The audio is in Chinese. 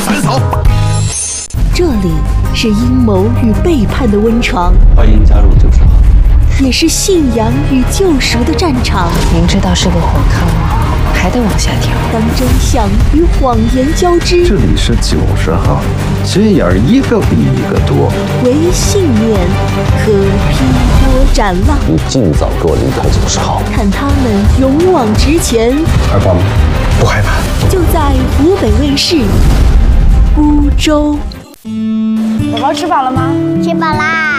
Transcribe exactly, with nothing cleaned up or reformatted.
斩首。 这里是阴谋与背叛的温床， 欢迎加入九十号， 也是信仰与救赎的战场。 明知道是个火坑，还得往下跳。 当真相与谎言交织， 这里是九十号，心眼儿一个比一个多。 唯信念可劈波斩浪。 你尽早给我离开九十号， 看他们勇往直前。 害怕吗？不害怕。 就在湖北卫视孤舟。 宝宝吃饱了吗？ 吃饱啦。